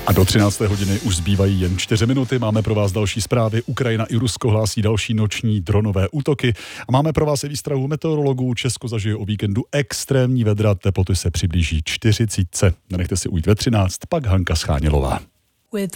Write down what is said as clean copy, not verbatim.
A do 13. hodiny už zbývají jen 4 minuty. Máme pro vás další zprávy. Ukrajina i Rusko hlásí další noční dronové útoky. A máme pro vás i výstrahu meteorologů. Česko zažije o víkendu extrémní vedra. Teploty se přiblíží 40. Nenechte si ujít ve 13, pak Hanka Schánělová.